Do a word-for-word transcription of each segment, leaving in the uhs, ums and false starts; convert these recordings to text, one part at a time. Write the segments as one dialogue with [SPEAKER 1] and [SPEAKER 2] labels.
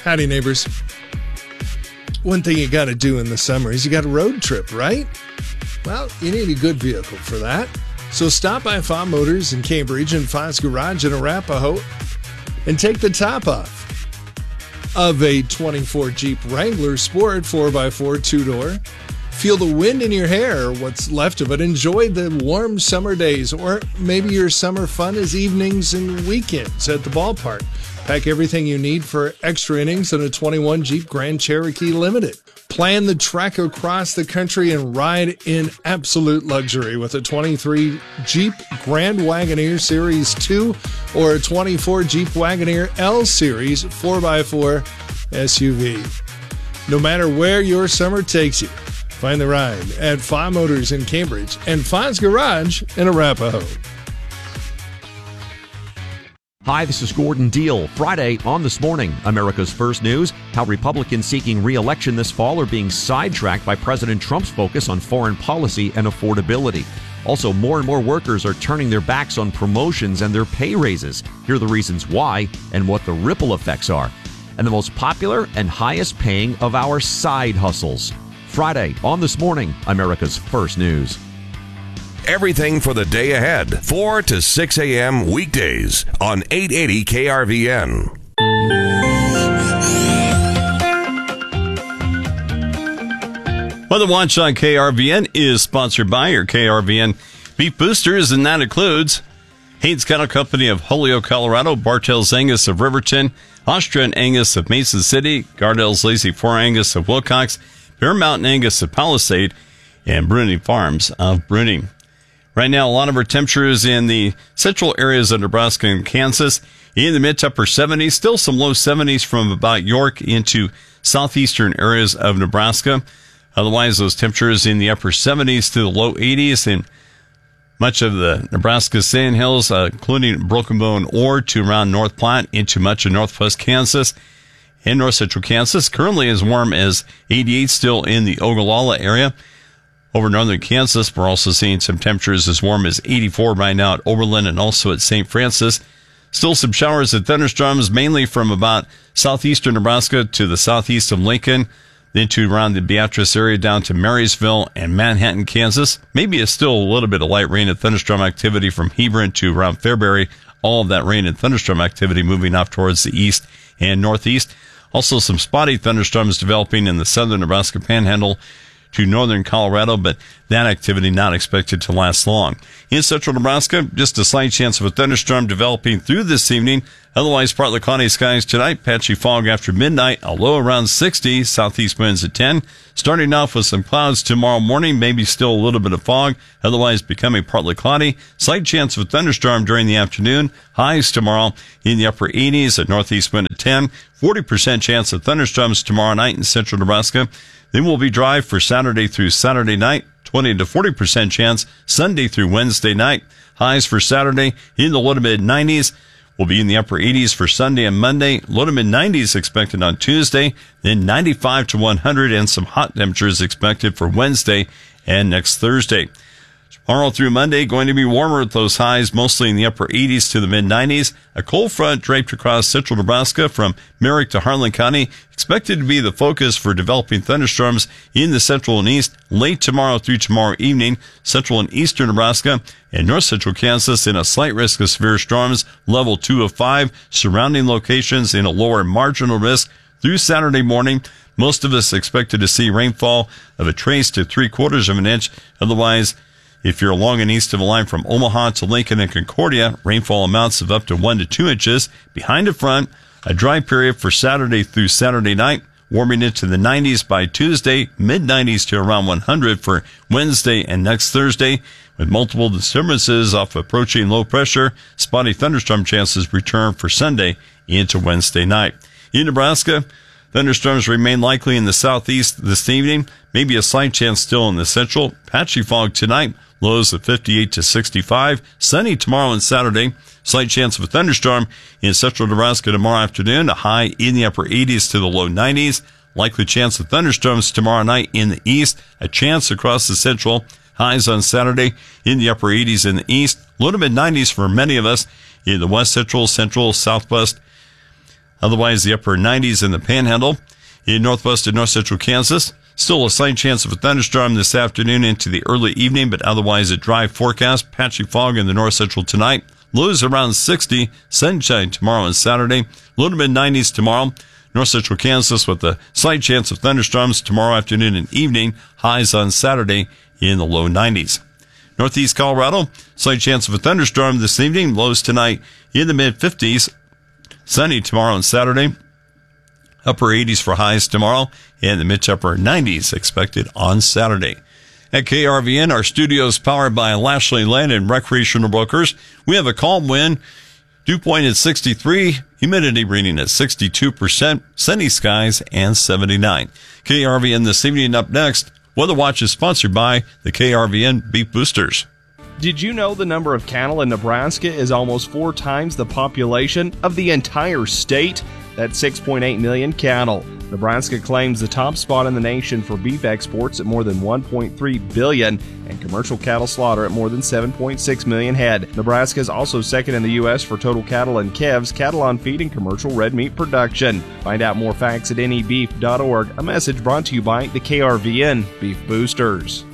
[SPEAKER 1] Howdy, neighbors. One thing you got to do in the summer is you got a road trip, right? Well, you need a good vehicle for that. So stop by F A Motors in Cambridge and Foz Garage in Arapahoe and take the top off of a twenty-four Jeep Wrangler Sport four by four two-door. Feel the wind in your hair, what's left of it. Enjoy the warm summer days, or maybe your summer fun is evenings and weekends at the ballpark. Pack everything you need for extra innings in a twenty-one Jeep Grand Cherokee Limited. Plan the trek across the country and ride in absolute luxury with a twenty-three Jeep Grand Wagoneer Series two or a twenty-four Jeep Wagoneer L Series four by four S U V. No matter where your summer takes you, find the ride at F A Motors in Cambridge and Foz Garage in Arapahoe.
[SPEAKER 2] Hi, this is Gordon Deal. Friday on This Morning, America's First News, how Republicans seeking re-election this fall are being sidetracked by President Trump's focus on foreign policy and affordability. Also, more and more workers are turning their backs on promotions and their pay raises. Here are the reasons why and what the ripple effects are. And the most popular and highest paying of our side hustles. Friday on This Morning, America's First News.
[SPEAKER 3] Everything for the day ahead, four to six a.m. weekdays on eight eighty K R V N.
[SPEAKER 4] Weather Watch on K R V N is sponsored by your K R V N Beef Boosters, and that includes Haynes Cattle Company of Holyoke, Colorado, Bartell's Angus of Riverton, Austrian Angus of Mason City, Gardell's Lazy Four Angus of Wilcox, Bear Mountain Angus of Palisade, and Bruning Farms of Bruning. Right now, a lot of our temperatures in the central areas of Nebraska and Kansas in the mid to upper seventies. Still some low seventies from about York into southeastern areas of Nebraska. Otherwise, those temperatures in the upper seventies to the low eighties in much of the Nebraska Sandhills, uh, including Broken Bow Ore to around North Platte into much of northwest Kansas and north central Kansas. Currently as warm as eighty-eight still in the Ogallala area. Over northern Kansas, we're also seeing some temperatures as warm as eighty-four right now at Oberlin and also at Saint Francis. Still some showers and thunderstorms, mainly from about southeastern Nebraska to the southeast of Lincoln, then to around the Beatrice area down to Marysville and Manhattan, Kansas. Maybe it's still a little bit of light rain and thunderstorm activity from Hebron to around Fairbury. All of that rain and thunderstorm activity moving off towards the east and northeast. Also some spotty thunderstorms developing in the southern Nebraska Panhandle to northern Colorado, but that activity not expected to last long. In central Nebraska, just a slight chance of a thunderstorm developing through this evening. Otherwise, partly cloudy skies tonight, patchy fog after midnight, a low around sixty, southeast winds at ten. Starting off with some clouds tomorrow morning, maybe still a little bit of fog, otherwise becoming partly cloudy. Slight chance of a thunderstorm during the afternoon. Highs tomorrow in the upper eighties, a northeast wind at ten. forty percent chance of thunderstorms tomorrow night in central Nebraska. Then we'll be dry for Saturday through Saturday night, twenty to forty percent chance Sunday through Wednesday night. Highs for Saturday in the low to mid nineties. We'll be in the upper eighties for Sunday and Monday. Low to mid nineties expected on Tuesday. Then ninety-five to one hundred and some hot temperatures expected for Wednesday and next Thursday. Tomorrow through Monday, going to be warmer with those highs, mostly in the upper eighties to the mid nineties. A cold front draped across central Nebraska from Merrick to Harlan County, expected to be the focus for developing thunderstorms in the central and east late tomorrow through tomorrow evening. Central and eastern Nebraska and north central Kansas in a slight risk of severe storms, level two of five. Surrounding locations in a lower marginal risk through Saturday morning. Most of us expected to see rainfall of a trace to three quarters of an inch. Otherwise, if you're along and east of a line from Omaha to Lincoln and Concordia, rainfall amounts of up to one to two inches. Behind the front, a dry period for Saturday through Saturday night, warming into the nineties by Tuesday, mid nineties to around one hundred for Wednesday and next Thursday, with multiple disturbances off approaching low pressure. Spotty thunderstorm chances return for Sunday into Wednesday night. In Nebraska, thunderstorms remain likely in the southeast this evening, maybe a slight chance still in the central. Patchy fog tonight. Lows of fifty-eight to sixty-five. Sunny tomorrow and Saturday. Slight chance of a thunderstorm in central Nebraska tomorrow afternoon. A high in the upper eighties to the low nineties. Likely chance of thunderstorms tomorrow night in the east. A chance across the central. Highs on Saturday in the upper eighties in the east. Low to mid nineties for many of us in the west central, central, southwest, Otherwise, the upper nineties in the Panhandle. In northwest and north central Kansas, still a slight chance of a thunderstorm this afternoon into the early evening, but otherwise a dry forecast. Patchy fog in the north central tonight. Lows around sixty. Sunshine tomorrow and Saturday. Low to mid nineties tomorrow. North central Kansas with a slight chance of thunderstorms tomorrow afternoon and evening. Highs on Saturday in the low nineties. Northeast Colorado, slight chance of a thunderstorm this evening. Lows tonight in the mid fifties. Sunny tomorrow and Saturday. Upper eighties for highs tomorrow, and the mid to upper nineties expected on Saturday. At K R V N, our studio is powered by Lashley Land and Recreational Brokers. We have a calm wind, dew point at sixty-three, humidity reading at sixty-two percent, sunny skies, and seventy-nine. K R V N this evening. Up next, Weather Watch is sponsored by the K R V N Beef Boosters.
[SPEAKER 5] Did you know the number of cattle in Nebraska is almost four times the population of the entire state? That's six point eight million cattle. Nebraska claims the top spot in the nation for beef exports at more than one point three billion and commercial cattle slaughter at more than seven point six million head. Nebraska is also second in the U S for total cattle and calves, cattle on feed, and commercial red meat production. Find out more facts at N E beef dot org. A message brought to you by the K R V N Beef Boosters.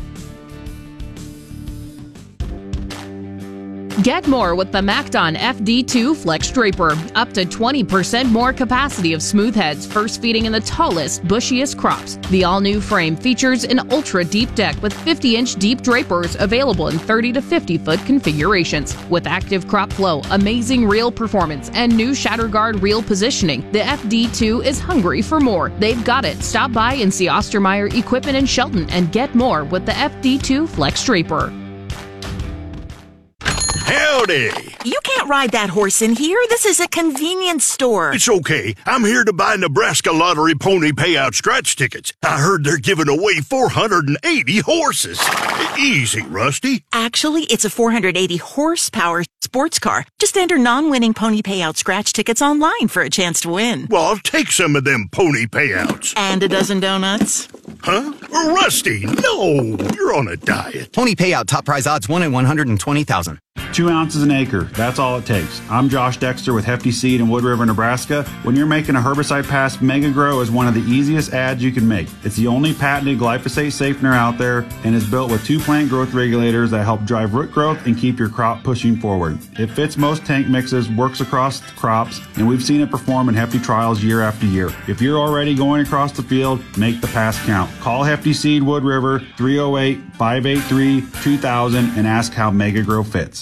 [SPEAKER 6] Get more with the MacDon F D two Flex Draper. Up to twenty percent more capacity of smooth heads, first feeding in the tallest, bushiest crops. The all-new frame features an ultra-deep deck with fifty-inch deep drapers available in thirty to fifty foot configurations. With active crop flow, amazing reel performance, and new shatter guard reel positioning, the F D two is hungry for more. They've got it. Stop by and see Ostermeyer Equipment in Shelton and get more with the F D two Flex Draper.
[SPEAKER 7] Howdy!
[SPEAKER 8] You can't ride that horse in here. This is a convenience store.
[SPEAKER 7] It's okay. I'm here to buy Nebraska Lottery Pony Payout scratch tickets. I heard they're giving away four hundred eighty horses. Easy, Rusty.
[SPEAKER 8] Actually, it's a four hundred eighty horsepower sports car. Just enter non-winning Pony Payout scratch tickets online for a chance to win.
[SPEAKER 7] Well, I'll take some of them pony payouts.
[SPEAKER 8] And a dozen donuts.
[SPEAKER 7] Huh? Rusty, no! You're on a diet.
[SPEAKER 9] Pony Payout top prize odds one in one hundred twenty thousand.
[SPEAKER 10] Two ounces an acre. That's all it takes. I'm Josh Dexter with Hefty Seed in Wood River, Nebraska. When you're making a herbicide pass, Mega Grow is one of the easiest ads you can make. It's the only patented glyphosate safener out there and is built with two plant growth regulators that help drive root growth and keep your crop pushing forward. It fits most tank mixes, works across crops, and we've seen it perform in Hefty trials year after year. If you're already going across the field, make the pass count. Call Hefty Seed Wood River three oh eight, five eight three, two thousand and ask how Mega Grow fits.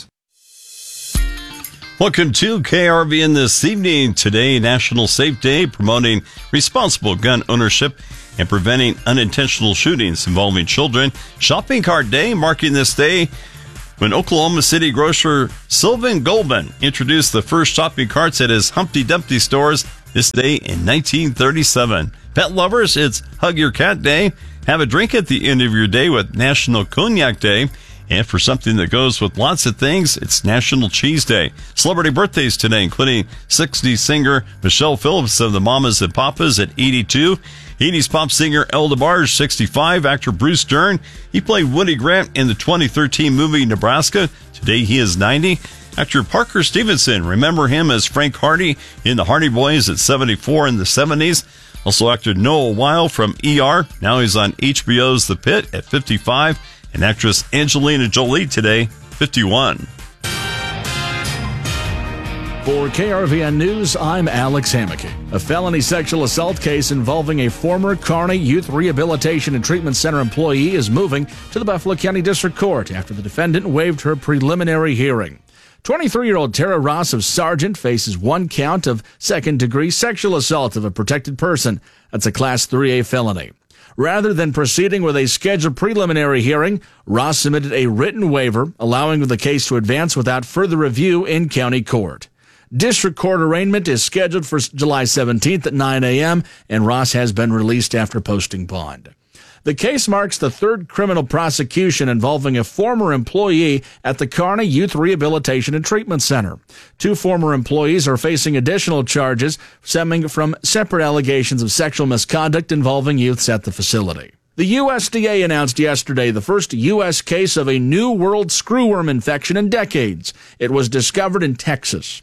[SPEAKER 4] Welcome to K R V N this evening. Today, National Safe Day, promoting responsible gun ownership and preventing unintentional shootings involving children. Shopping Cart Day, marking this day when Oklahoma City grocer Sylvan Goldman introduced the first shopping carts at his Humpty Dumpty stores this day in nineteen thirty-seven. Pet lovers, it's Hug Your Cat Day. Have a drink at the end of your day with National Cognac Day. And for something that goes with lots of things, it's National Cheese Day. Celebrity birthdays today, including sixties singer Michelle Phillips of the Mamas and Papas at eighty-two. eighties pop singer El DeBarge, sixty-five. Actor Bruce Dern, he played Woody Grant in the twenty thirteen movie Nebraska. Today he is ninety. Actor Parker Stevenson, remember him as Frank Hardy in the Hardy Boys at seventy-four in the seventies. Also actor Noah Weil from E R. Now he's on H B O's The Pit at fifty-five. And actress Angelina Jolie today, fifty-one.
[SPEAKER 11] For K R V N News, I'm Alex Hammocky. A felony sexual assault case involving a former Kearney Youth Rehabilitation and Treatment Center employee is moving to the Buffalo County District Court after the defendant waived her preliminary hearing. twenty-three-year-old Tara Ross of Sargent faces one count of second-degree sexual assault of a protected person. That's a Class three A felony. Rather than proceeding with a scheduled preliminary hearing, Ross submitted a written waiver allowing the case to advance without further review in county court. District court arraignment is scheduled for July seventeenth at nine a.m., and Ross has been released after posting bond. The case marks the third criminal prosecution involving a former employee at the Kearney Youth Rehabilitation and Treatment Center. Two former employees are facing additional charges stemming from separate allegations of sexual misconduct involving youths at the facility. The U S D A announced yesterday the first U S case of a New World screwworm infection in decades. It was discovered in Texas.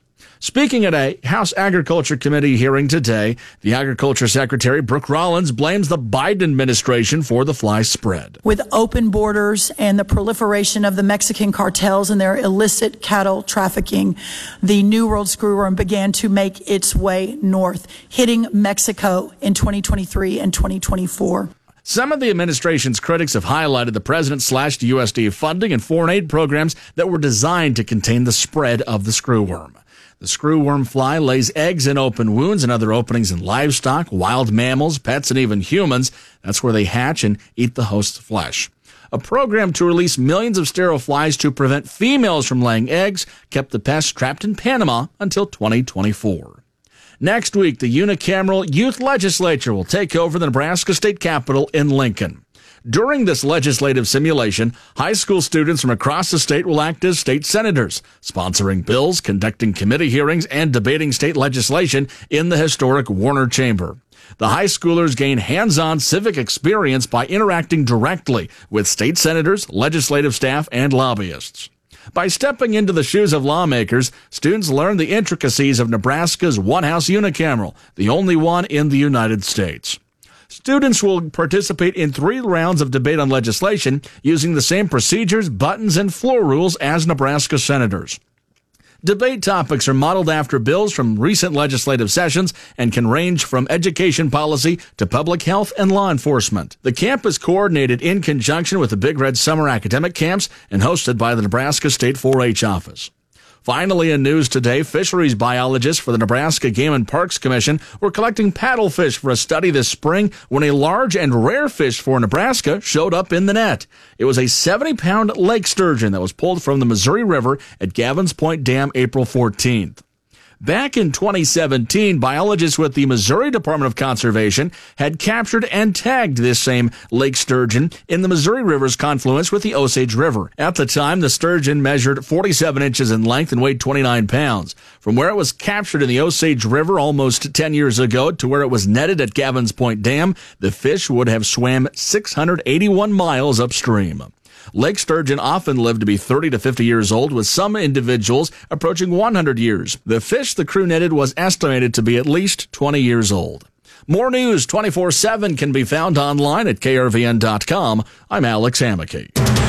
[SPEAKER 11] Speaking at a House Agriculture Committee hearing today, the Agriculture Secretary, Brooke Rollins, blames the Biden administration for the fly spread.
[SPEAKER 12] With open borders and the proliferation of the Mexican cartels and their illicit cattle trafficking, the New World screwworm began to make its way north, hitting Mexico in twenty twenty-three and twenty twenty-four.
[SPEAKER 11] Some of the administration's critics have highlighted the president slashed U S D A funding and foreign aid programs that were designed to contain the spread of the screwworm. The screwworm fly lays eggs in open wounds and other openings in livestock, wild mammals, pets, and even humans. That's where they hatch and eat the host's flesh. A program to release millions of sterile flies to prevent females from laying eggs kept the pest trapped in Panama until twenty twenty-four. Next week, the unicameral youth legislature will take over the Nebraska state capitol in Lincoln. During this legislative simulation, high school students from across the state will act as state senators, sponsoring bills, conducting committee hearings, and debating state legislation in the historic Warner Chamber. The high schoolers gain hands-on civic experience by interacting directly with state senators, legislative staff, and lobbyists. By stepping into the shoes of lawmakers, students learn the intricacies of Nebraska's one-house unicameral, the only one in the United States. Students will participate in three rounds of debate on legislation using the same procedures, buttons, and floor rules as Nebraska senators. Debate topics are modeled after bills from recent legislative sessions and can range from education policy to public health and law enforcement. The camp is coordinated in conjunction with the Big Red Summer Academic Camps and hosted by the Nebraska State four H Office. Finally, in news today, fisheries biologists for the Nebraska Game and Parks Commission were collecting paddlefish for a study this spring when a large and rare fish for Nebraska showed up in the net. It was a seventy-pound lake sturgeon that was pulled from the Missouri River at Gavins Point Dam April fourteenth. Back in twenty seventeen, biologists with the Missouri Department of Conservation had captured and tagged this same lake sturgeon in the Missouri River's confluence with the Osage River. At the time, the sturgeon measured forty-seven inches in length and weighed twenty-nine pounds. From where it was captured in the Osage River almost ten years ago to where it was netted at Gavins Point Dam, the fish would have swam six hundred eighty-one miles upstream. Lake sturgeon often live to be thirty to fifty years old, with some individuals approaching one hundred years. The fish the crew netted was estimated to be at least twenty years old. More news twenty-four seven can be found online at K R V N dot com. I'm Alex Hamake.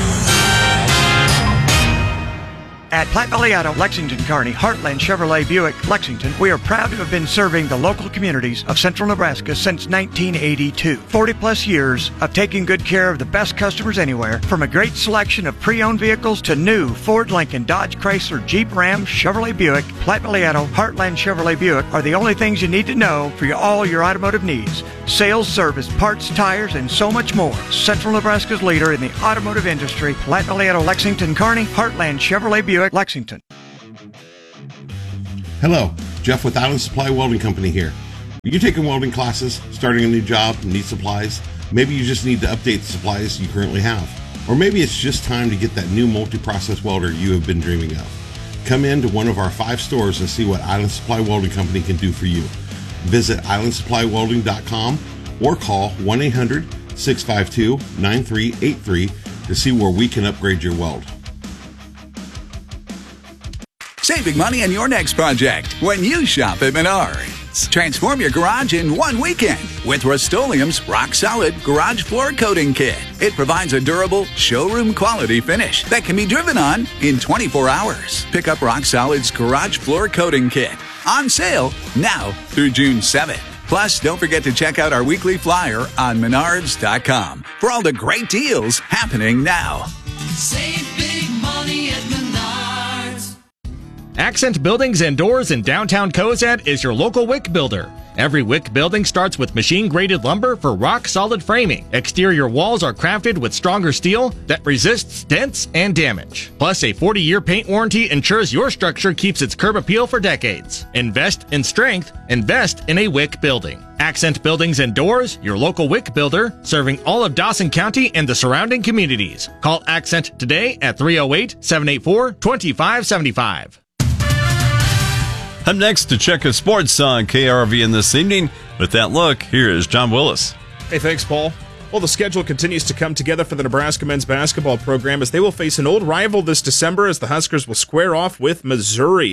[SPEAKER 13] At Platte Valley Auto, Lexington, Kearney, Heartland Chevrolet Buick, Lexington, we are proud to have been serving the local communities of central Nebraska since nineteen eighty-two. forty plus years of taking good care of the best customers anywhere, from a great selection of pre-owned vehicles to new Ford, Lincoln, Dodge, Chrysler, Jeep, Ram, Chevrolet Buick. Platte Valley Auto, Heartland Chevrolet Buick are the only things you need to know for your, all your automotive needs. Sales, service, parts, tires, and so much more. Central Nebraska's leader in the automotive industry, Platte Valley Auto, Lexington, Kearney, Heartland Chevrolet Buick, Lexington.
[SPEAKER 14] Hello, Jeff with Island Supply Welding Company here. Are you taking welding classes, starting a new job, and need supplies? Maybe you just need to update the supplies you currently have. Or maybe it's just time to get that new multi-process welder you have been dreaming of. Come in to one of our five stores and see what Island Supply Welding Company can do for you. Visit island supply welding dot com or call one eight hundred, six five two, nine three eight three to see where we can upgrade your weld.
[SPEAKER 15] Saving money on your next project when you shop at Menards. Transform your garage in one weekend with Rust-Oleum's Rock Solid Garage Floor Coating Kit. It provides a durable, showroom quality finish that can be driven on in twenty-four hours. Pick up Rock Solid's Garage Floor Coating Kit. On sale now through June seventh. Plus, don't forget to check out our weekly flyer on menards dot com for all the great deals happening now.
[SPEAKER 16] Save big money at Menards.
[SPEAKER 17] Accent Buildings and Doors in downtown Cozad is your local wick builder. Every wick building starts with machine-graded lumber for rock-solid framing. Exterior walls are crafted with stronger steel that resists dents and damage. Plus, a forty-year paint warranty ensures your structure keeps its curb appeal for decades. Invest in strength. Invest in a wick building. Accent Buildings and Doors, your local wick builder, serving all of Dawson County and the surrounding communities. Call Accent today at three oh eight, seven eight four, two five seven five.
[SPEAKER 4] Up next to check of sports on K R V N this evening. With that look, here is John Willis.
[SPEAKER 5] Hey, thanks, Paul. Well, the schedule continues to come together for the Nebraska men's basketball program as they will face an old rival this December as the Huskers will square off with Missouri.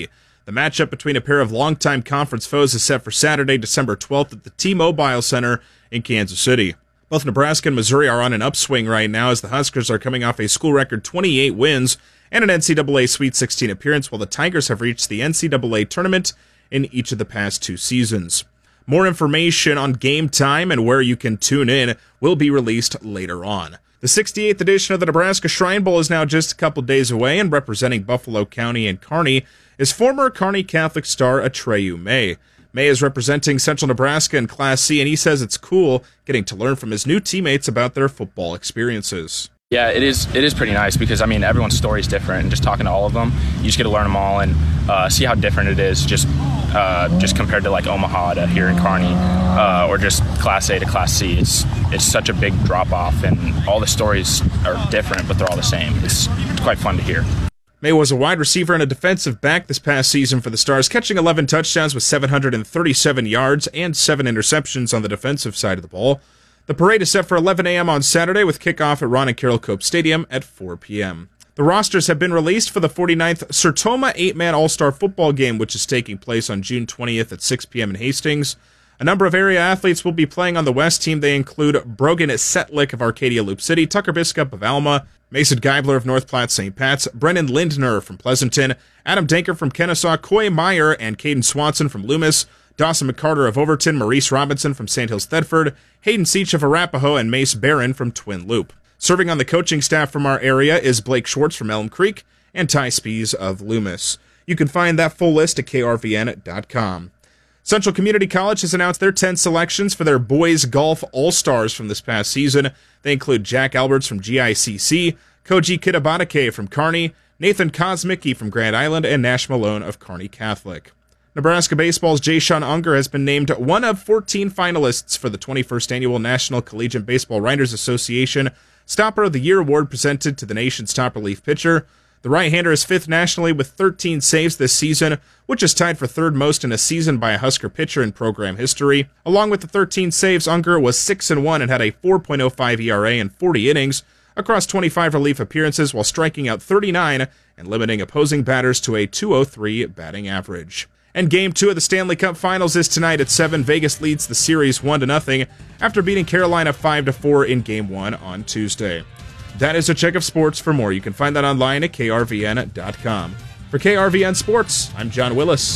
[SPEAKER 5] The matchup between a pair of longtime conference foes is set for Saturday, December twelfth at the T-Mobile Center in Kansas City. Both Nebraska and Missouri are on an upswing right now as the Huskers are coming off a school record twenty-eight wins and an N C double A Sweet sixteen appearance, while the Tigers have reached the N C double A tournament in each of the past two seasons. More information on game time and where you can tune in will be released later on. The sixty-eighth edition of the Nebraska Shrine Bowl is now just a couple days away, and representing Buffalo County and Kearney is former Kearney Catholic star Atreyu May. May is representing Central Nebraska in Class C, and he says it's cool getting to learn from his new teammates about their football experiences.
[SPEAKER 18] Yeah, it is It is pretty nice because, I mean, everyone's story is different, and just talking to all of them, you just get to learn them all and uh, see how different it is just uh, just compared to, like, Omaha to here in Kearney uh, or just Class A to Class C. It's it's such a big drop-off, and all the stories are different, but they're all the same. It's, it's quite fun to hear.
[SPEAKER 5] May was a wide receiver and a defensive back this past season for the Stars, catching eleven touchdowns with seven hundred thirty-seven yards and seven interceptions on the defensive side of the ball. The parade is set for eleven a.m. on Saturday with kickoff at Ron and Carroll Cope Stadium at four p.m. The rosters have been released for the forty-ninth Sertoma eight-man All-Star Football Game, which is taking place on June twentieth at six p.m. in Hastings. A number of area athletes will be playing on the West team. They include Brogan Setlick of Arcadia Loop City, Tucker Biscup of Alma, Mason Geibler of North Platte Saint Pat's, Brennan Lindner from Pleasanton, Adam Danker from Kennesaw, Coy Meyer and Caden Swanson from Loomis, Dawson McCarter of Overton, Maurice Robinson from Saint Hills Thedford, Hayden Seach of Arapahoe, and Mace Barron from Twin Loop. Serving on the coaching staff from our area is Blake Schwartz from Elm Creek and Ty Spees of Loomis. You can find that full list at K R V N dot com. Central Community College has announced their ten selections for their boys golf all-stars from this past season. They include Jack Alberts from G I C C, Koji Kitabatake from Kearney, Nathan Kosmicki from Grand Island, and Nash Malone of Kearney Catholic. Nebraska Baseball's Jay Sean Unger has been named one of fourteen finalists for the twenty-first Annual National Collegiate Baseball Writers Association Stopper of the Year Award presented to the nation's top relief pitcher. The right-hander is fifth nationally with thirteen saves this season, which is tied for third most in a season by a Husker pitcher in program history. Along with the thirteen saves, Unger was six and one and had a four point oh five E R A in forty innings across twenty-five relief appearances while striking out thirty-nine and limiting opposing batters to a two oh three batting average. And Game two of the Stanley Cup Finals is tonight at seven. Vegas leads the series one to nothing after beating Carolina five to four in Game one on Tuesday. That is a check of sports. For more, you can find that online at K R V N dot com. For K R V N Sports, I'm John Willis.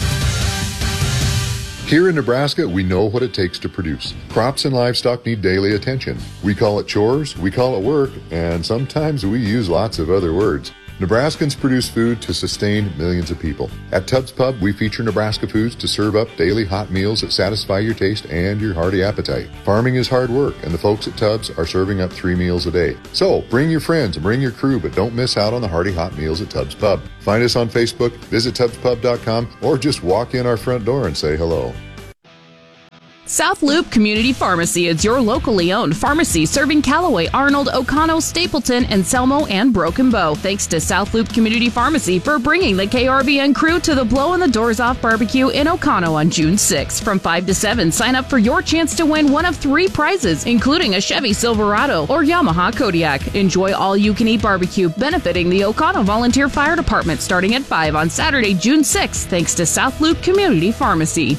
[SPEAKER 19] Here in Nebraska, we know what it takes to produce. Crops and livestock need daily attention. We call it chores, we call it work, and sometimes we use lots of other words. Nebraskans produce food to sustain millions of people. At Tubbs Pub, we feature Nebraska foods to serve up daily hot meals that satisfy your taste and your hearty appetite. Farming is hard work, and the folks at Tubbs are serving up three meals a day. So, bring your friends and bring your crew, but don't miss out on the hearty hot meals at Tubbs Pub. Find us on Facebook, visit tubbs pub dot com, or just walk in our front door and say hello.
[SPEAKER 6] South Loop Community Pharmacy is your locally owned pharmacy serving Callaway, Arnold, O'Connell, Stapleton, Anselmo, and Broken Bow. Thanks to South Loop Community Pharmacy for bringing the K R V N crew to the Blowin' the Doors Off barbecue in O'Connell on June sixth. From five to seven, sign up for your chance to win one of three prizes, including a Chevy Silverado or Yamaha Kodiak. Enjoy all-you-can-eat barbecue benefiting the O'Connell Volunteer Fire Department starting at five on Saturday, June sixth, thanks to South Loop Community Pharmacy.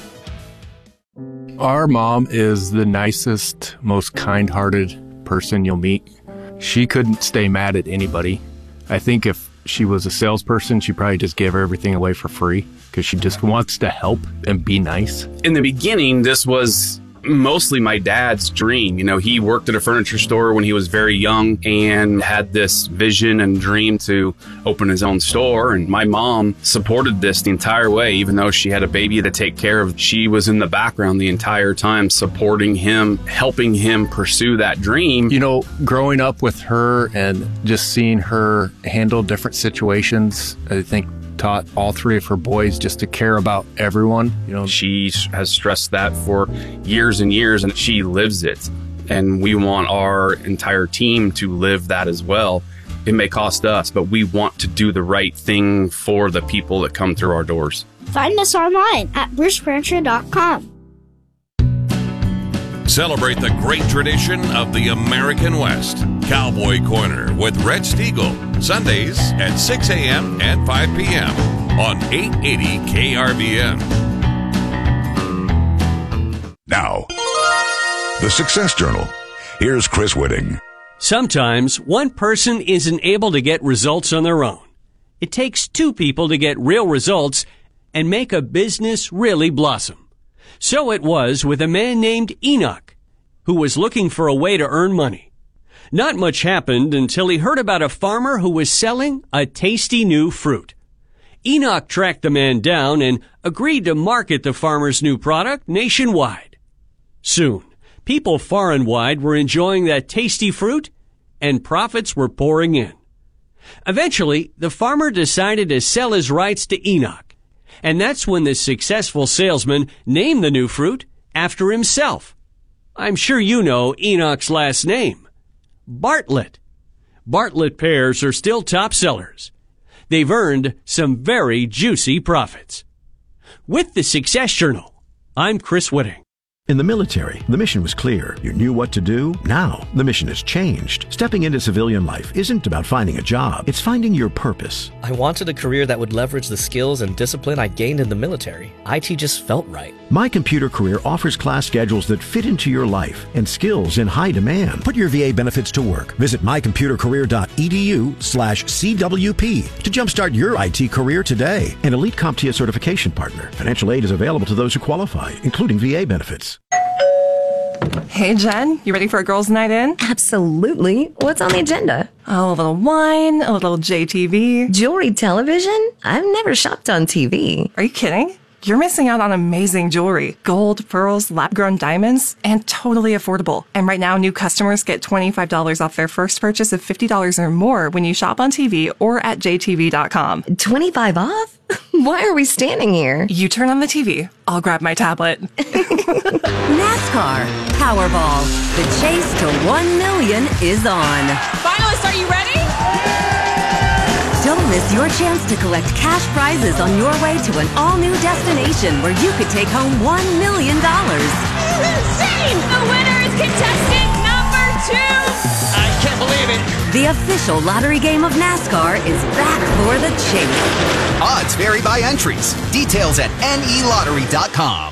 [SPEAKER 20] Our mom is the nicest, most kind-hearted person you'll meet. She couldn't stay mad at anybody. I think if she was a salesperson, she'd probably just give everything away for free because she just wants to help and be nice.
[SPEAKER 21] In the beginning, this was mostly my dad's dream. You know, he worked at a furniture store when he was very young and had this vision and dream to open his own store. And my mom supported this the entire way, even though she had a baby to take care of. She was in the background the entire time, supporting him, helping him pursue that dream.
[SPEAKER 20] You know, growing up with her and just seeing her handle different situations, I think taught all three of her boys just to care about everyone. You know,
[SPEAKER 21] she has stressed that for years and years, and she lives it. And we want our entire team to live that as well. It may cost us, but we want to do the right thing for the people that come through our doors.
[SPEAKER 22] Find us online at bruce furniture dot com.
[SPEAKER 3] Celebrate the great tradition of the American West. Cowboy Corner with Red Stiegel. Sundays at six a.m. and five p.m. on eight eighty K R V N.
[SPEAKER 1] Now, the Success Journal. Here's Chris Whitting.
[SPEAKER 2] Sometimes one person isn't able to get results on their own. It takes two people to get real results and make a business really blossom. So it was with a man named Enoch, who was looking for a way to earn money. Not much happened until he heard about a farmer who was selling a tasty new fruit. Enoch tracked the man down and agreed to market the farmer's new product nationwide. Soon, people far and wide were enjoying that tasty fruit, and profits were pouring in. Eventually, the farmer decided to sell his rights to Enoch, and that's when the successful salesman named the new fruit after himself. I'm sure you know Enoch's last name, Bartlett. Bartlett pears are still top sellers. They've earned some very juicy profits. With the Success Journal, I'm Chris Whitting.
[SPEAKER 23] In the military, the mission was clear. You knew what to do. Now, the mission has changed. Stepping into civilian life isn't about finding a job. It's finding your purpose.
[SPEAKER 24] I wanted a career that would leverage the skills and discipline I gained in the military. I T just felt right.
[SPEAKER 23] My Computer Career offers class schedules that fit into your life and skills in high demand. Put your V A benefits to work. Visit mycomputercareer.edu slash CWP to jumpstart your I T career today. An Elite CompTIA certification partner. Financial aid is available to those who qualify, including V A benefits.
[SPEAKER 25] Hey, Jen, you ready for a girls' night in?
[SPEAKER 26] Absolutely. What's on the agenda?
[SPEAKER 25] Oh, a little wine, a little J T V.
[SPEAKER 26] Jewelry television? I've never shopped on T V.
[SPEAKER 25] Are you kidding? You're missing out on amazing jewelry. Gold, pearls, lab-grown diamonds, and totally affordable. And right now, new customers get twenty-five dollars off their first purchase of fifty dollars or more when you shop on T V or at J T V dot com.
[SPEAKER 26] twenty-five off? Why are we standing here?
[SPEAKER 25] You turn on the T V. I'll grab my tablet.
[SPEAKER 27] NASCAR Powerball. The chase to one million is on.
[SPEAKER 28] Finalists, are you ready?
[SPEAKER 27] Don't miss your chance to collect cash prizes on your way to an all-new destination where you could take home one million dollars.
[SPEAKER 28] Insane! The winner is contestant number two!
[SPEAKER 27] I can't believe it. The official lottery game of NASCAR is back for the chase.
[SPEAKER 9] Odds vary by entries. Details at N E lottery dot com.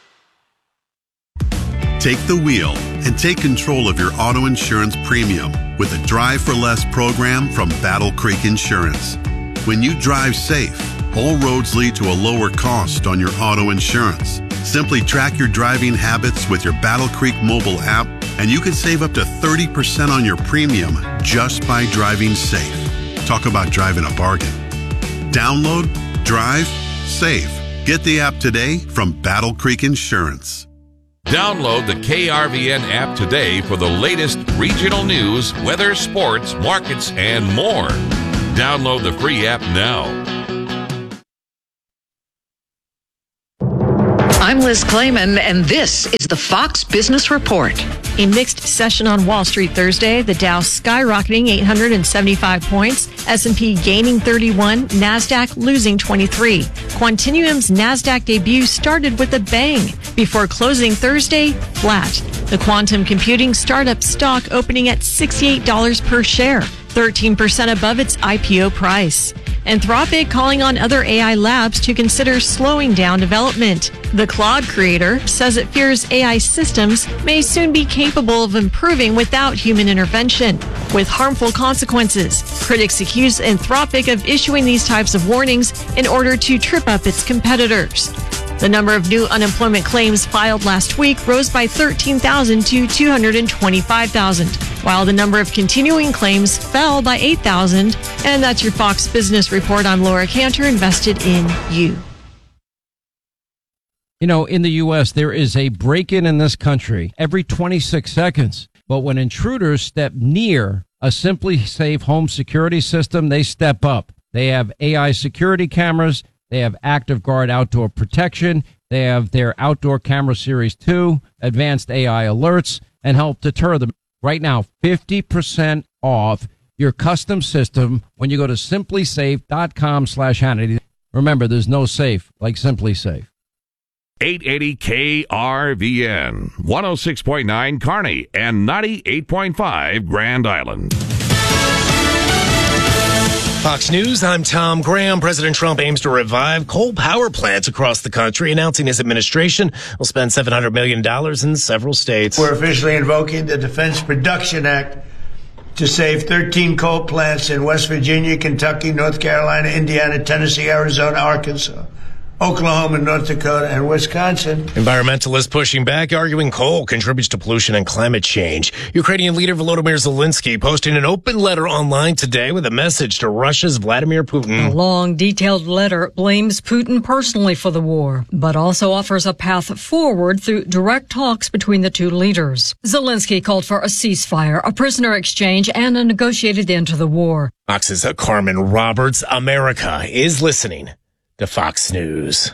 [SPEAKER 29] Take the wheel and take control of your auto insurance premium with a Drive for Less program from Battle Creek Insurance. When you drive safe, all roads lead to a lower cost on your auto insurance. Simply track your driving habits with your Battle Creek mobile app, and you can save up to thirty percent on your premium just by driving safe. Talk about driving a bargain. Download, drive, save. Get the app today from Battle Creek Insurance.
[SPEAKER 3] Download the K R V N app today for the latest regional news, weather, sports, markets, and more. Download the free app now.
[SPEAKER 30] I'm Liz Clayman, and this is the Fox Business Report.
[SPEAKER 31] A mixed session on Wall Street Thursday. The Dow skyrocketing eight hundred seventy-five points, S and P gaining thirty-one, NASDAQ losing twenty-three. Quantinuum's NASDAQ debut started with a bang before closing Thursday flat. The quantum computing startup stock opening at sixty-eight dollars per share, thirteen percent above its I P O price. Anthropic calling on other A I labs to consider slowing down development. The Claude creator says it fears A I systems may soon be capable of improving without human intervention, with harmful consequences. Critics accuse Anthropic of issuing these types of warnings in order to trip up its competitors. The number of new unemployment claims filed last week rose by thirteen thousand to two hundred twenty-five thousand, while the number of continuing claims fell by eight thousand. And that's your Fox Business Report. I'm Laura Cantor, invested in you.
[SPEAKER 32] You know, in the U S, there is a break-in in this country every twenty-six seconds. But when intruders step near a Simply Safe home security system, they step up. They have A I security cameras. They have Active Guard outdoor protection. They have their Outdoor Camera Series two, advanced A I alerts, and help deter them. Right now, fifty percent off your custom system when you go to simplysafe.com slash Hannity. Remember, there's no safe like Simply Safe.
[SPEAKER 3] eight eighty K R V N, one oh six point nine Kearney, and ninety-eight point five Grand Island.
[SPEAKER 4] Fox News, I'm Tom Graham. President Trump aims to revive coal power plants across the country, announcing his administration will spend seven hundred million dollars in several states.
[SPEAKER 7] We're officially invoking the Defense Production Act to save thirteen coal plants in West Virginia, Kentucky, North Carolina, Indiana, Tennessee, Arizona, Arkansas, Oklahoma, North Dakota, and Wisconsin.
[SPEAKER 4] Environmentalists pushing back, arguing coal contributes to pollution and climate change. Ukrainian leader Volodymyr Zelensky posting an open letter online today with a message to Russia's Vladimir Putin.
[SPEAKER 8] A long, detailed letter blames Putin personally for the war, but also offers a path forward through direct talks between the two leaders. Zelensky called for a ceasefire, a prisoner exchange, and a negotiated end to the war.
[SPEAKER 4] Fox's Carmen Roberts. America is listening to Fox News.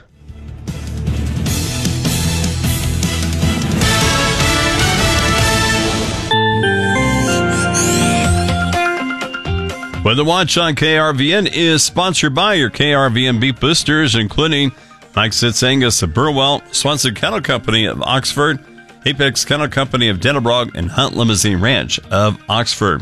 [SPEAKER 10] Weather Watch on K R V N is sponsored by your K R V N beef boosters, including Mike Sitz Angus of Burwell, Swanson Kennel Company of Oxford, Apex Kennel Company of Dennebrog, and Hunt Limousine Ranch of Oxford.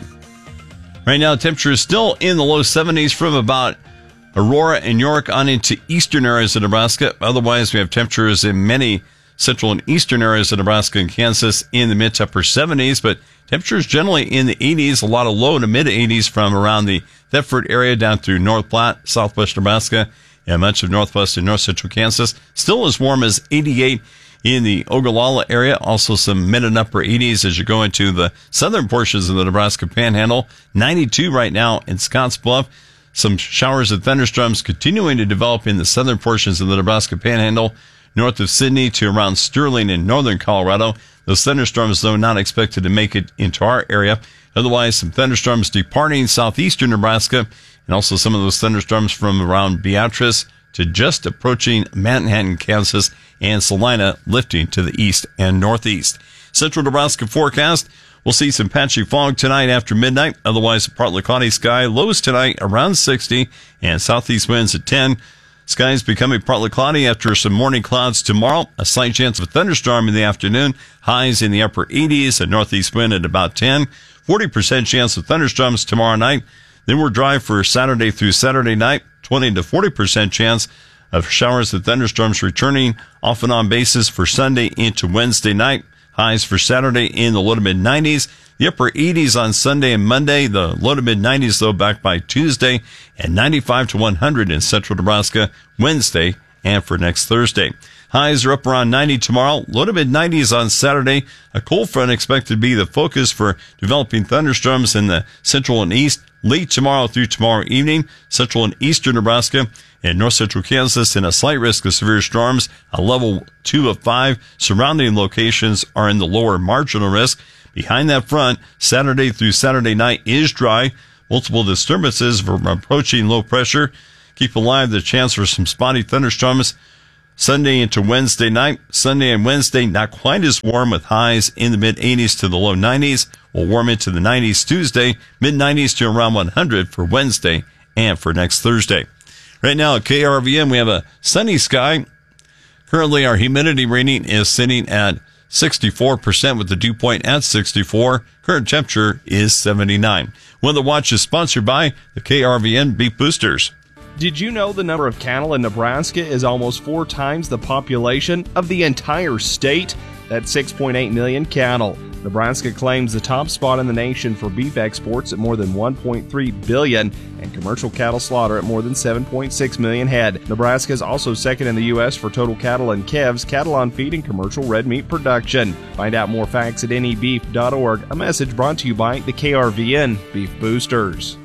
[SPEAKER 10] Right now, temperature is still in the low seventies from about Aurora and York on into eastern areas of Nebraska. Otherwise, we have temperatures in many central and eastern areas of Nebraska and Kansas in the mid to upper seventies, but temperatures generally in the eighties, a lot of low to mid eighties from around the Thetford area down through North Platte, southwest Nebraska, and much of northwest and north central Kansas. Still as warm as eighty-eight in the Ogallala area. Also some mid and upper eighties as you go into the southern portions of the Nebraska Panhandle. ninety-two right now in Scottsbluff. Some showers and thunderstorms continuing to develop in the southern portions of the Nebraska Panhandle, north of Sidney to around Sterling in northern Colorado. Those thunderstorms, though, not expected to make it into our area. Otherwise, some thunderstorms departing southeastern Nebraska, and also some of those thunderstorms from around Beatrice to just approaching Manhattan, Kansas, and Salina, lifting to the east and northeast. Central Nebraska forecast. We'll see some patchy fog tonight after midnight. Otherwise, a partly cloudy sky. Lows tonight around sixty and southeast winds at ten. Skies becoming partly cloudy after some morning clouds tomorrow. A slight chance of a thunderstorm in the afternoon. Highs in the upper eighties. A northeast wind at about ten. forty percent chance of thunderstorms tomorrow night. Then we're dry for Saturday through Saturday night. twenty to forty percent chance of showers and thunderstorms returning off and on basis for Sunday into Wednesday night. Highs for Saturday in the low to mid nineties. The upper eighties on Sunday and Monday. The low to mid nineties, though, back by Tuesday. And ninety-five to one hundred in central Nebraska Wednesday and for next Thursday. Highs are up around ninety tomorrow. Low to mid nineties on Saturday. A cold front expected to be the focus for developing thunderstorms in the central and east late tomorrow through tomorrow evening. Central and eastern Nebraska and north central Kansas in a slight risk of severe storms. A level two of five. Surrounding locations are in the lower marginal risk. Behind that front, Saturday through Saturday night is dry. Multiple disturbances from approaching low pressure. Keep alive the chance for some spotty thunderstorms Sunday into Wednesday night. Sunday and Wednesday not quite as warm with highs in the mid eighties to the low nineties. We'll warm into the nineties Tuesday, mid nineties to around one hundred for Wednesday and for next Thursday. Right now at K R V N we have a sunny sky. Currently our humidity rating is sitting at sixty-four percent with the dew point at sixty-four. Current temperature is seventy-nine. Weather Watch is sponsored by the K R V N Beef Boosters.
[SPEAKER 5] Did you know the number of cattle in Nebraska is almost four times the population of the entire state? That's six point eight million cattle. Nebraska claims the top spot in the nation for beef exports at more than one point three billion and commercial cattle slaughter at more than seven point six million head. Nebraska is also second in the U S for total cattle and calves, cattle on feed, and commercial red meat production. Find out more facts at N E beef dot org. A message brought to you by the K R V N Beef Boosters.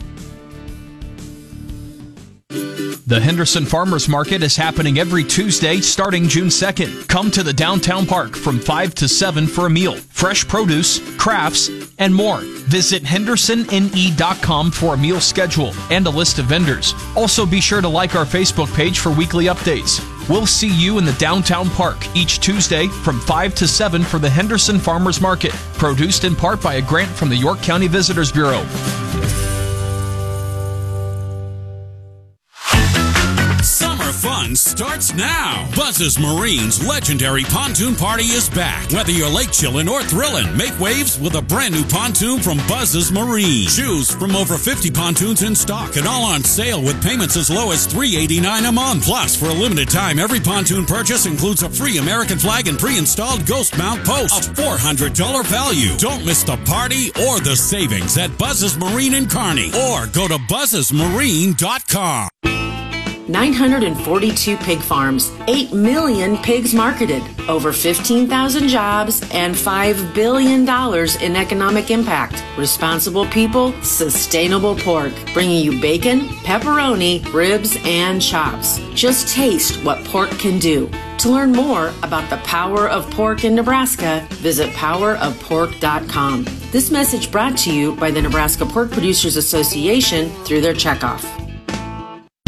[SPEAKER 11] The Henderson Farmers Market is happening every Tuesday starting June second. Come to the downtown park from five to seven for a meal, fresh produce, crafts, and more. Visit henderson N E dot com for a meal schedule and a list of vendors. Also be sure to like our Facebook page for weekly updates. We'll see you in the downtown park each Tuesday from five to seven for the Henderson Farmers Market, produced in part by a grant from the York County Visitors Bureau.
[SPEAKER 12] Fun
[SPEAKER 6] fun starts now. Buzz's Marine's legendary pontoon party is back. Whether you're lake chillin' or thrillin', make waves with a brand new pontoon from Buzz's Marine. Choose from over fifty pontoons in stock and all on sale with payments as low as three dollars and eighty-nine cents a month. Plus, for a limited time, every pontoon purchase includes a free American flag and pre-installed ghost mount post. A four hundred dollars value. Don't miss the party or the savings at Buzz's Marine in Kearney, or go to buzzes marine dot com.
[SPEAKER 12] nine hundred forty-two pig farms, eight million pigs marketed, over fifteen thousand jobs, and five billion dollars in economic impact. Responsible people, sustainable pork, bringing you bacon, pepperoni, ribs, and chops. Just taste what pork can do. To learn more about the power of pork in Nebraska, visit power of pork dot com. This message brought to you by the Nebraska Pork Producers Association through their checkoff.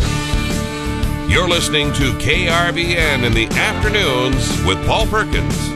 [SPEAKER 3] You're listening to K R V N in the afternoons with Paul Perkins.